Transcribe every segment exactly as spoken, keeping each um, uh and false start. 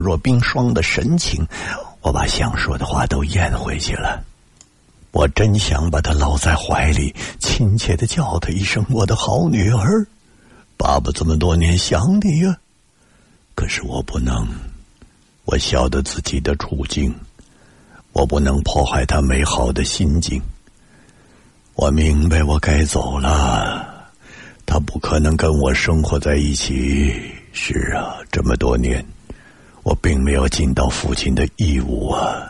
若冰霜的神情，我把想说的话都咽回去了。我真想把她搂在怀里，亲切地叫她一声我的好女儿，爸爸这么多年想你呀。可是我不能，我晓得自己的处境，我不能破坏她美好的心境。我明白我该走了，她不可能跟我生活在一起。是啊，这么多年我并没有尽到父亲的义务啊。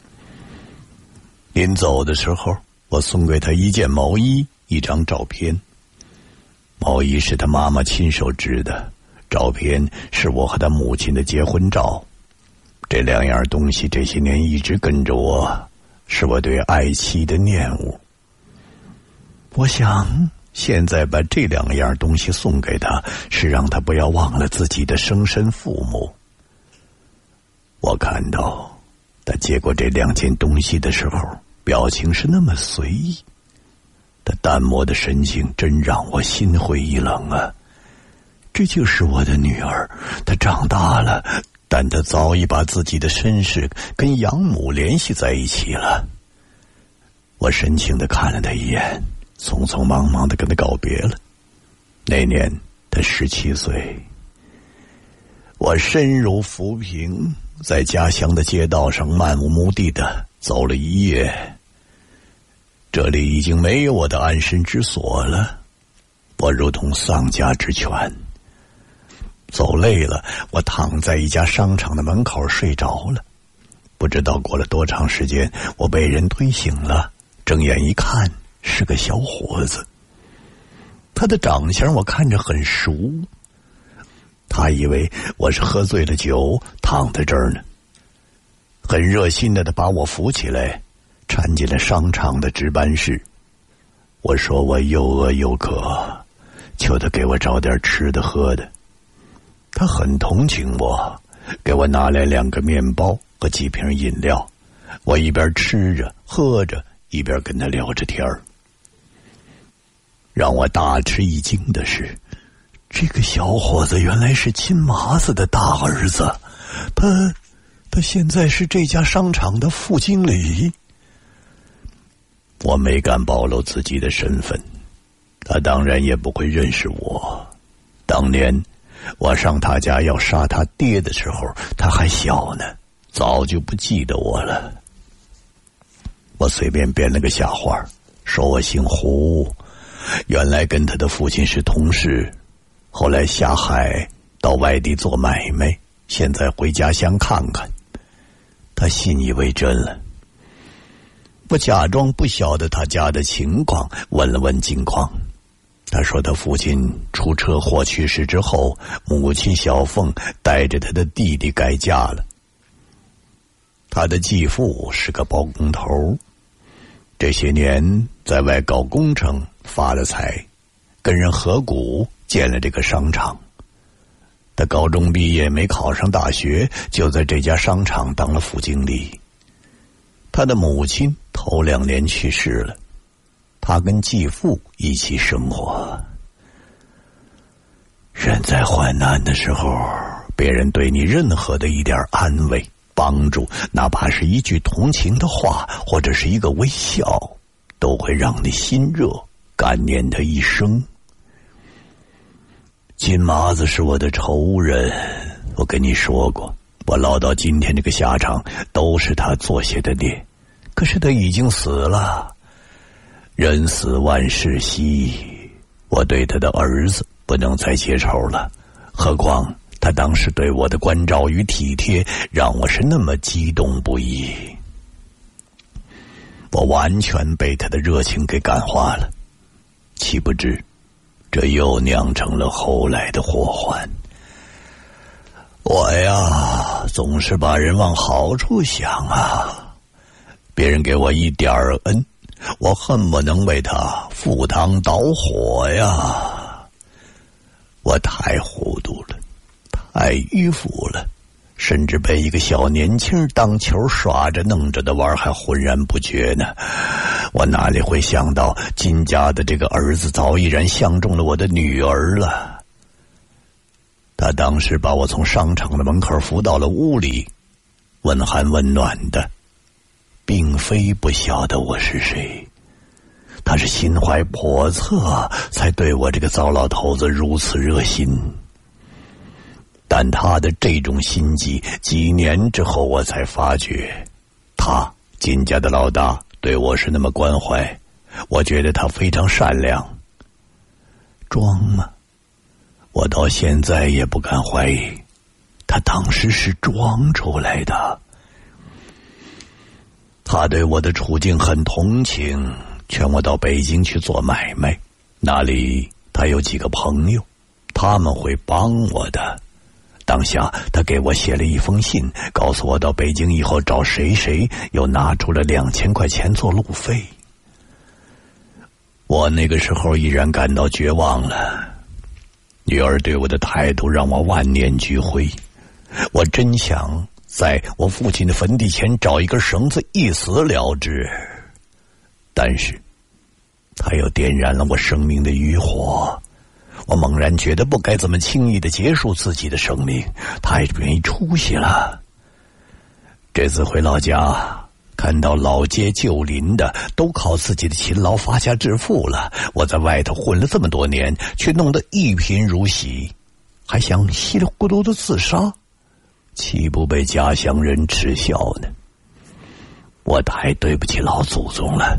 临走的时候，我送给他一件毛衣，一张照片。毛衣是他妈妈亲手织的，照片是我和他母亲的结婚照。这两样东西这些年一直跟着我，是我对爱妻的念物。我想现在把这两样东西送给他，是让他不要忘了自己的生身父母。我看到他接过这两件东西的时候，表情是那么随意，他淡漠的神情真让我心灰意冷啊。这就是我的女儿，她长大了，但她早已把自己的身世跟养母联系在一起了。我深情地看了她一眼，匆匆忙忙地跟她告别了。那年她十七岁。我身如浮萍，在家乡的街道上漫无目的的走了一夜。这里已经没有我的安身之所了，我如同丧家之犬。走累了，我躺在一家商场的门口睡着了。不知道过了多长时间，我被人推醒了，睁眼一看，是个小伙子。他的长相我看着很熟，他以为我是喝醉了酒躺在这儿呢，很热心的把我扶起来，搀进了商场的值班室。我说我又饿又渴，求他给我找点吃的喝的。他很同情我，给我拿来两个面包和几瓶饮料。我一边吃着喝着，一边跟他聊着天儿。让我大吃一惊的是，这个小伙子原来是金麻子的大儿子，他他现在是这家商场的副经理。我没敢暴露自己的身份，他当然也不会认识我。当年我上他家要杀他爹的时候，他还小呢，早就不记得我了。我随便编了个瞎话，说我姓胡，原来跟他的父亲是同事，后来下海到外地做买卖，现在回家乡看看。他信以为真了。我假装不晓得他家的情况，问了问近况。他说他父亲出车祸去世之后，母亲小凤带着他的弟弟改嫁了。他的继父是个包工头，这些年在外搞工程发了财，跟人合股建了这个商场。他高中毕业没考上大学，就在这家商场当了副经理。他的母亲头两年去世了，他跟继父一起生活。人在患难的时候，别人对你任何的一点安慰帮助，哪怕是一句同情的话，或者是一个微笑，都会让你心热，感念他一生。金麻子是我的仇人，我跟你说过，我落到今天这个下场都是他做下的孽。可是他已经死了，人死万事息，我对他的儿子不能再结仇了。何况他当时对我的关照与体贴，让我是那么激动不已。我完全被他的热情给感化了，岂不知这又酿成了后来的祸患。我呀，总是把人往好处想啊，别人给我一点儿恩，我恨不能为他赴汤蹈火呀。我太糊涂了，太迂腐了，甚至被一个小年轻当球耍着弄着的玩还浑然不觉呢。我哪里会想到金家的这个儿子早已然相中了我的女儿了。 他当时把我从商场的门口扶到了屋里，问寒问暖的，并非不晓得我是谁，他是心怀叵测，才对我这个糟老头子如此热心。但他的这种心机，几年之后我才发觉，他金家的老大对我是那么关怀，我觉得他非常善良。装吗？我到现在也不敢怀疑，他当时是装出来的。他对我的处境很同情，劝我到北京去做买卖，那里他有几个朋友，他们会帮我的。当下他给我写了一封信，告诉我到北京以后找谁谁，又拿出了两千块钱做路费。我那个时候依然感到绝望了，女儿对我的态度让我万念俱灰。我真想在我父亲的坟地前找一根绳子一死了之，但是他又点燃了我生命的余火。我猛然觉得不该这么轻易的结束自己的生命，太没出息了。这次回老家，看到老街旧邻的都靠自己的勤劳发家致富了，我在外头混了这么多年，却弄得一贫如洗，还想稀里糊涂的自杀，岂不被家乡人耻笑呢？我太对不起老祖宗了。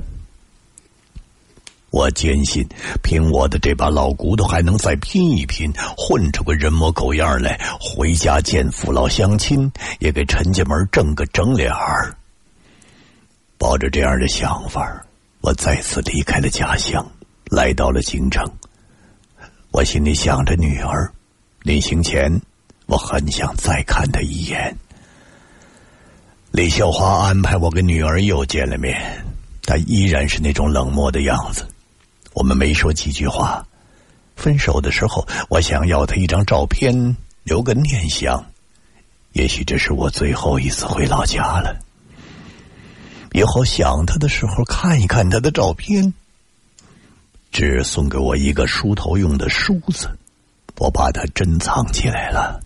我坚信凭我的这把老骨头还能再拼一拼，混出个人模狗样来，回家见父老乡亲，也给陈家门挣个整脸儿。抱着这样的想法，我再次离开了家乡，来到了京城。我心里想着女儿，临行前我很想再看她一眼。李秀华安排我跟女儿又见了面，她依然是那种冷漠的样子。我们没说几句话，分手的时候我想要她一张照片留个念想，也许这是我最后一次回老家了。以后想她的时候看一看她的照片。只送给我一个梳头用的梳子，我把它珍藏起来了。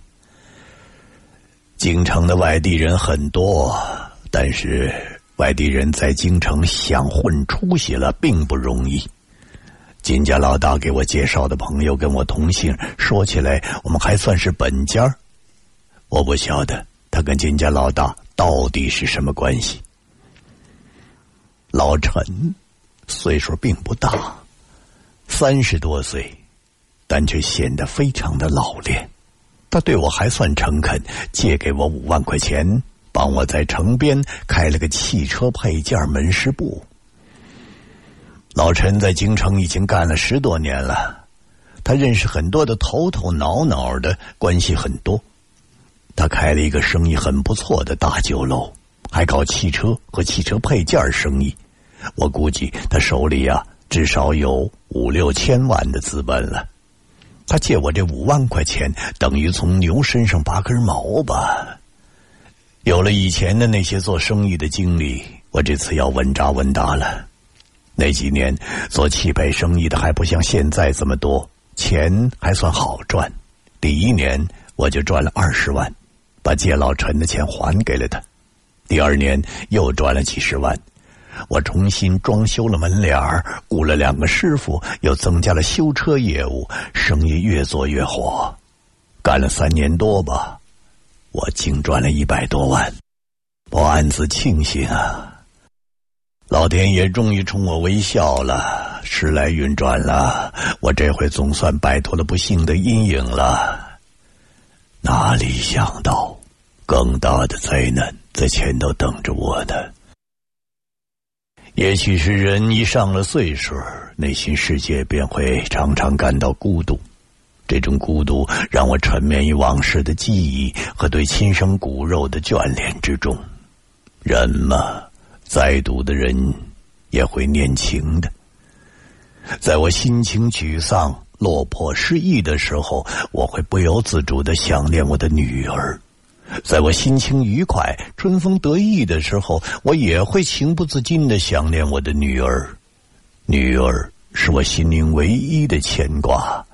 京城的外地人很多，但是外地人在京城想混出息了并不容易。金家老大给我介绍的朋友跟我同姓，说起来我们还算是本家。我不晓得他跟金家老大到底是什么关系。老陈岁数并不大，三十多岁，但却显得非常的老练。他对我还算诚恳，借给我五万块钱，帮我在城边开了个汽车配件门市部。老陈在京城已经干了十多年了，他认识很多的头头脑脑的，关系很多。他开了一个生意很不错的大酒楼，还搞汽车和汽车配件生意。我估计他手里啊至少有五六千万的资本了。他借我这五万块钱，等于从牛身上拔根毛吧。有了以前的那些做生意的经历，我这次要稳扎稳打了。那几年做汽配生意的还不像现在这么多，钱还算好赚。第一年我就赚了二十万，把借老陈的钱还给了他。第二年又赚了几十万，我重新装修了门脸儿，雇了两个师傅，又增加了修车业务，生意越做越火。干了三年多吧，我净赚了一百多万。我暗自庆幸啊，老天爷终于冲我微笑了，时来运转了，我这回总算摆脱了不幸的阴影了。哪里想到更大的灾难在前头等着我呢？也许是人一上了岁数，内心世界便会常常感到孤独。这种孤独让我沉湎于往事的记忆和对亲生骨肉的眷恋之中。人嘛，再读的人也会念情的。在我心情沮丧、落魄失意的时候，我会不由自主地想念我的女儿。在我心情愉快、春风得意的时候，我也会情不自禁地想念我的女儿。女儿是我心灵唯一的牵挂，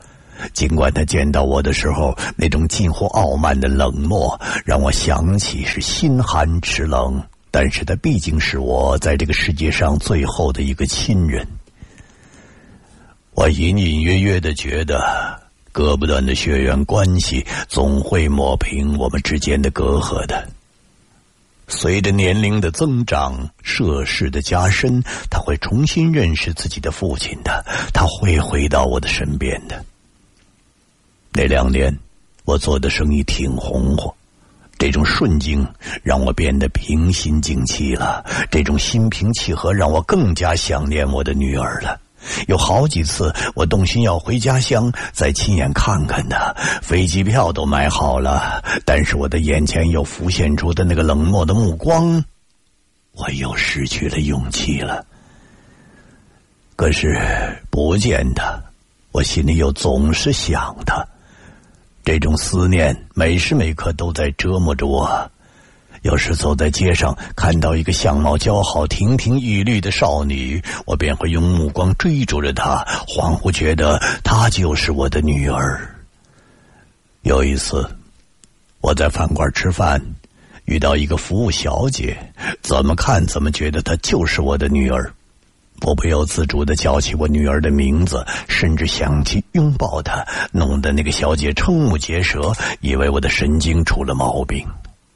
尽管他见到我的时候那种近乎傲慢的冷漠让我想起是心寒齿冷，但是他毕竟是我在这个世界上最后的一个亲人。我隐隐约约地觉得割不断的血缘关系总会抹平我们之间的隔阂的。随着年龄的增长，涉世的加深，他会重新认识自己的父亲的，他会回到我的身边的。那两年我做的生意挺红火，这种顺境让我变得平心静气了，这种心平气和让我更加想念我的女儿了。有好几次我动心要回家乡再亲眼看看她，飞机票都买好了，但是我的眼前又浮现出的那个冷漠的目光，我又失去了勇气了。可是不见她，我心里又总是想她，这种思念每时每刻都在折磨着我。有时走在街上看到一个相貌姣好亭亭玉立的少女，我便会用目光追逐着她，恍惚觉得她就是我的女儿。有一次我在饭馆吃饭，遇到一个服务小姐，怎么看怎么觉得她就是我的女儿。我不由自主地叫起我女儿的名字，甚至想去拥抱她，弄得那个小姐瞠目结舌，以为我的神经出了毛病。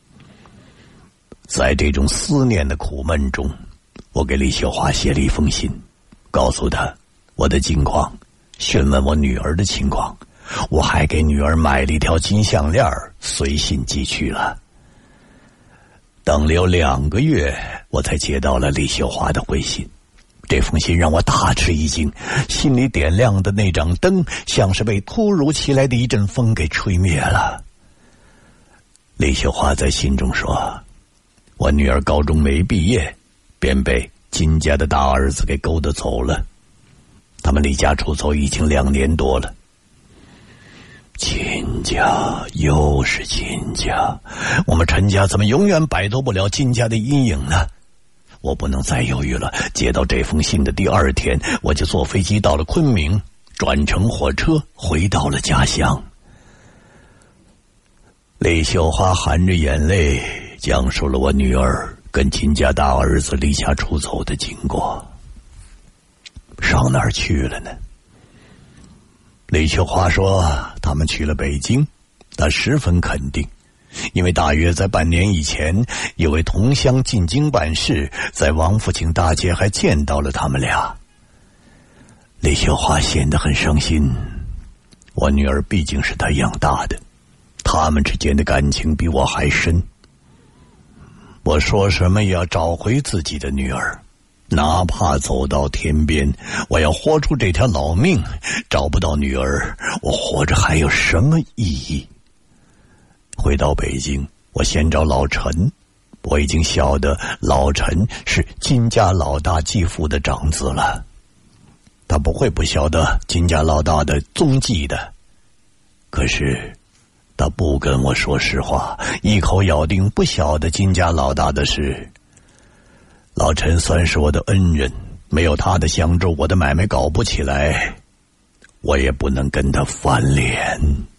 在这种思念的苦闷中，我给李秀华写了一封信，告诉她我的近况，询问我女儿的情况，我还给女儿买了一条金项链，随信寄去了。等了有两个月，我才接到了李秀华的回信。这封信让我大吃一惊，心里点亮的那盏灯像是被突如其来的一阵风给吹灭了。李秀华在信中说，我女儿高中没毕业，便被金家的大儿子给勾搭走了，他们离家出走已经两年多了。金家又是金家，我们陈家怎么永远摆脱不了金家的阴影呢？我不能再犹豫了，接到这封信的第二天，我就坐飞机到了昆明，转乘火车回到了家乡。李秀华含着眼泪讲述了我女儿跟金家大儿子离家出走的经过。上哪儿去了呢？李秀华说他们去了北京，他十分肯定，因为大约在半年以前，有位同乡进京办事，在王府井大街还见到了他们俩。李秀华显得很伤心，我女儿毕竟是他养大的，他们之间的感情比我还深。我说什么也要找回自己的女儿，哪怕走到天边，我要活出这条老命。找不到女儿，我活着还有什么意义？回到北京，我先找老陈，我已经晓得老陈是金家老大继父的长子了，他不会不晓得金家老大的踪迹的。可是他不跟我说实话，一口咬定不晓得金家老大的事。老陈算是我的恩人，没有他的相助，我的买卖搞不起来，我也不能跟他翻脸。